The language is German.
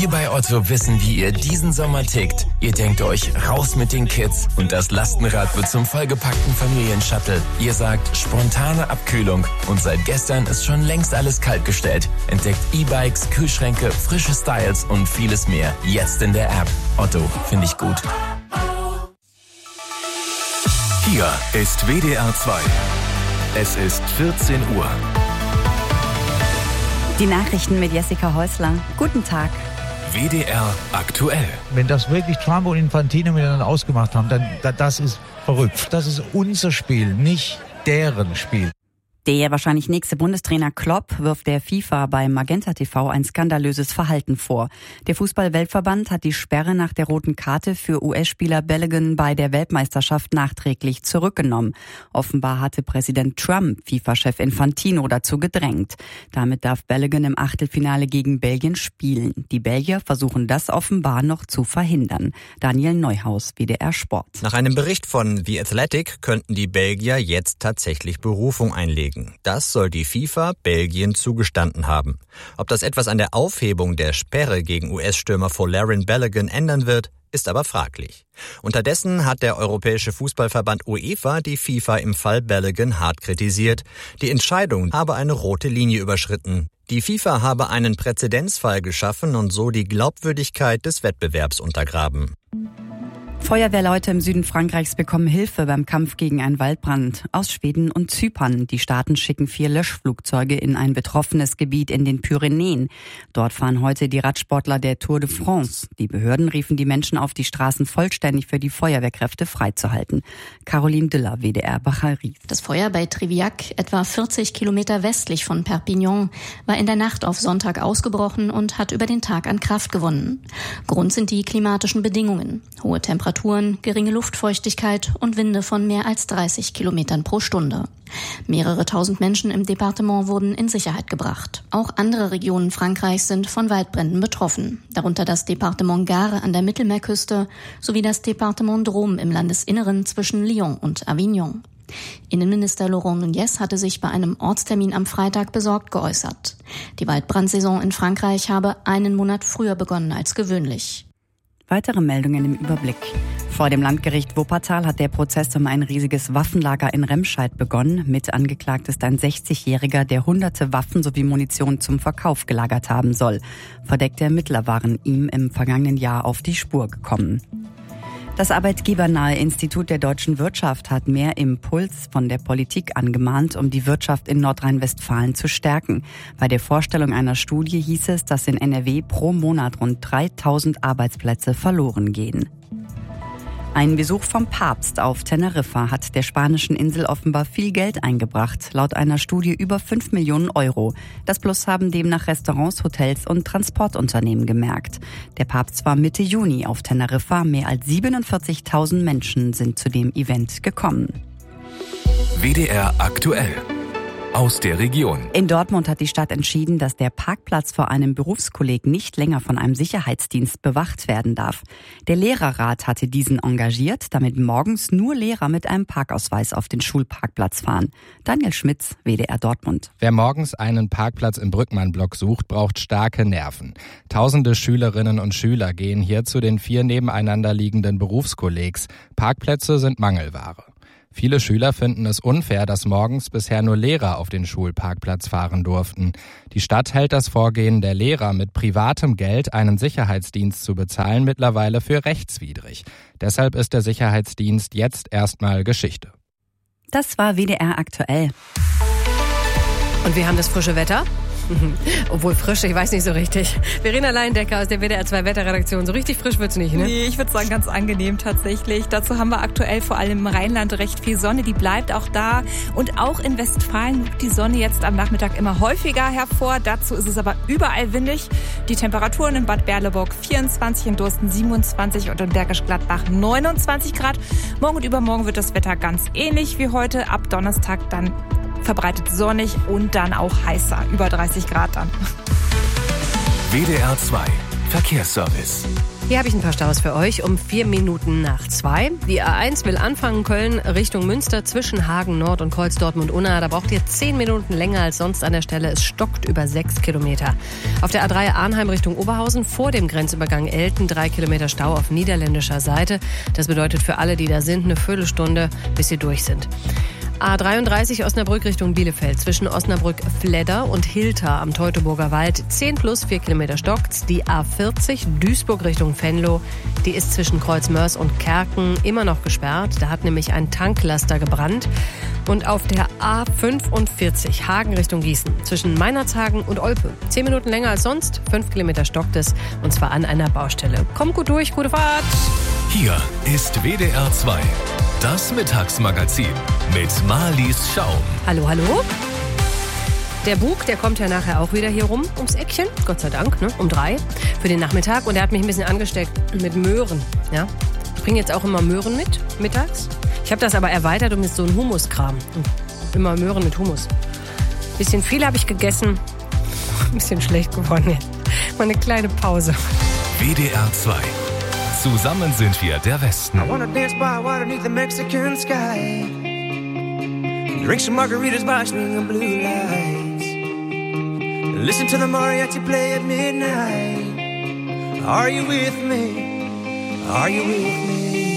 Wir bei Otto wissen, wie ihr diesen Sommer tickt. Ihr denkt euch, raus mit den Kids und das Lastenrad wird zum vollgepackten Familienshuttle. Ihr sagt, spontane Abkühlung und seit gestern ist schon längst alles kaltgestellt. Entdeckt E-Bikes, Kühlschränke, frische Styles und vieles mehr. Jetzt in der App. Otto, finde ich gut. Hier ist WDR 2. Es ist 14 Uhr. Die Nachrichten mit Jessica Häusler. Guten Tag. WDR aktuell. Wenn das wirklich Trump und Infantino miteinander ausgemacht haben, dann das ist verrückt. Das ist unser Spiel, nicht deren Spiel. Der wahrscheinlich nächste Bundestrainer Klopp wirft der FIFA bei Magenta TV ein skandalöses Verhalten vor. Der Fußball-Weltverband hat die Sperre nach der roten Karte für US-Spieler Balogun bei der Weltmeisterschaft nachträglich zurückgenommen. Offenbar hatte Präsident Trump FIFA-Chef Infantino dazu gedrängt. Damit darf Balogun im Achtelfinale gegen Belgien spielen. Die Belgier versuchen das offenbar noch zu verhindern. Daniel Neuhaus, WDR Sport. Nach einem Bericht von The Athletic könnten die Belgier jetzt tatsächlich Berufung einlegen. Das soll die FIFA Belgien zugestanden haben. Ob das etwas an der Aufhebung der Sperre gegen US-Stürmer Folarin Balogun ändern wird, ist aber fraglich. Unterdessen hat der Europäische Fußballverband UEFA die FIFA im Fall Balogun hart kritisiert. Die Entscheidung habe eine rote Linie überschritten. Die FIFA habe einen Präzedenzfall geschaffen und so die Glaubwürdigkeit des Wettbewerbs untergraben. Feuerwehrleute im Süden Frankreichs bekommen Hilfe beim Kampf gegen einen Waldbrand aus Schweden und Zypern. Die Staaten schicken 4 Löschflugzeuge in ein betroffenes Gebiet in den Pyrenäen. Dort fahren heute die Radsportler der Tour de France. Die Behörden riefen die Menschen auf, die Straßen vollständig für die Feuerwehrkräfte freizuhalten. Caroline Düller, WDR Bachari. Das Feuer bei Triviac, etwa 40 Kilometer westlich von Perpignan, war in der Nacht auf Sonntag ausgebrochen und hat über den Tag an Kraft gewonnen. Grund sind die klimatischen Bedingungen. Hohe Temperaturen, geringe Luftfeuchtigkeit und Winde von mehr als 30 Kilometern pro Stunde. Mehrere tausend Menschen im Departement wurden in Sicherheit gebracht. Auch andere Regionen Frankreichs sind von Waldbränden betroffen, darunter das Departement Gard an der Mittelmeerküste sowie das Departement Drôme im Landesinneren zwischen Lyon und Avignon. Innenminister Laurent Nunez hatte sich bei einem Ortstermin am Freitag besorgt geäußert. Die Waldbrandsaison in Frankreich habe einen Monat früher begonnen als gewöhnlich. Weitere Meldungen im Überblick. Vor dem Landgericht Wuppertal hat der Prozess um ein riesiges Waffenlager in Remscheid begonnen. Mit angeklagt ist ein 60-Jähriger, der hunderte Waffen sowie Munition zum Verkauf gelagert haben soll. Verdeckte Ermittler waren ihm im vergangenen Jahr auf die Spur gekommen. Das arbeitgebernahe Institut der deutschen Wirtschaft hat mehr Impuls von der Politik angemahnt, um die Wirtschaft in Nordrhein-Westfalen zu stärken. Bei der Vorstellung einer Studie hieß es, dass in NRW pro Monat rund 3000 Arbeitsplätze verloren gehen. Ein Besuch vom Papst auf Teneriffa hat der spanischen Insel offenbar viel Geld eingebracht, laut einer Studie über 5 Millionen Euro. Das Plus haben demnach Restaurants, Hotels und Transportunternehmen gemerkt. Der Papst war Mitte Juni auf Teneriffa. Mehr als 47.000 Menschen sind zu dem Event gekommen. WDR aktuell. Aus der Region. In Dortmund hat die Stadt entschieden, dass der Parkplatz vor einem Berufskolleg nicht länger von einem Sicherheitsdienst bewacht werden darf. Der Lehrerrat hatte diesen engagiert, damit morgens nur Lehrer mit einem Parkausweis auf den Schulparkplatz fahren. Daniel Schmitz, WDR Dortmund. Wer morgens einen Parkplatz im Brückmann-Block sucht, braucht starke Nerven. Tausende Schülerinnen und Schüler gehen hier zu den 4 nebeneinander liegenden Berufskollegs. Parkplätze sind Mangelware. Viele Schüler finden es unfair, dass morgens bisher nur Lehrer auf den Schulparkplatz fahren durften. Die Stadt hält das Vorgehen der Lehrer, mit privatem Geld einen Sicherheitsdienst zu bezahlen, mittlerweile für rechtswidrig. Deshalb ist der Sicherheitsdienst jetzt erstmal Geschichte. Das war WDR aktuell. Und wir haben das frische Wetter. Obwohl frisch, ich weiß nicht so richtig. Verena Leindecker aus der WDR 2 Wetterredaktion. So richtig frisch wird's nicht, ne? Nee, ich würde sagen ganz angenehm tatsächlich. Dazu haben wir aktuell vor allem im Rheinland recht viel Sonne. Die bleibt auch da. Und auch in Westfalen rückt die Sonne jetzt am Nachmittag immer häufiger hervor. Dazu ist es aber überall windig. Die Temperaturen in Bad Berleburg 24, in Dursten 27 und in Bergisch Gladbach 29 Grad. Morgen und übermorgen wird das Wetter ganz ähnlich wie heute. Ab Donnerstag dann verbreitet sonnig und dann auch heißer. Über 30 Grad dann. WDR 2 Verkehrsservice. Hier habe ich ein paar Staus für euch um 4 Minuten nach 2. Die A1 will anfangen Köln Richtung Münster zwischen Hagen Nord und Kreuz Dortmund-Unna. Da braucht ihr 10 Minuten länger als sonst an der Stelle. Es stockt über 6 Kilometer. Auf der A3 Arnheim Richtung Oberhausen vor dem Grenzübergang Elten 3 Kilometer Stau auf niederländischer Seite. Das bedeutet für alle, die da sind, eine Viertelstunde, bis sie durch sind. A33 Osnabrück Richtung Bielefeld zwischen Osnabrück-Fledder und Hilter am Teutoburger Wald 10 plus 4 Kilometer stockt. Die A40 Duisburg Richtung Venlo, die ist zwischen Kreuzmörs und Kerken immer noch gesperrt. Da hat nämlich ein Tanklaster gebrannt. Und auf der A45 Hagen Richtung Gießen zwischen Meinerzhagen und Olpe 10 Minuten länger als sonst, 5 Kilometer stockt es und zwar an einer Baustelle. Kommt gut durch, gute Fahrt! Hier ist WDR 2, das Mittagsmagazin mit Marlies Schaum. Hallo, hallo. Der Bug, der kommt ja nachher auch wieder hier rum ums Eckchen, Gott sei Dank, ne? Um 3 für den Nachmittag. Und er hat mich ein bisschen angesteckt mit Möhren. Ja? Ich bringe jetzt auch immer Möhren mit, mittags. Ich habe das aber erweitert um so einen Humuskram. Immer Möhren mit Hummus. Bisschen viel habe ich gegessen. Ein bisschen schlecht geworden jetzt. Mal eine kleine Pause. WDR 2. Zusammen sind wir der Westen. I wanna dance by water beneath the Mexican sky. Drink some margaritas by a string of blue lights. Listen to the mariachi play at midnight. Are you with me? Are you with me?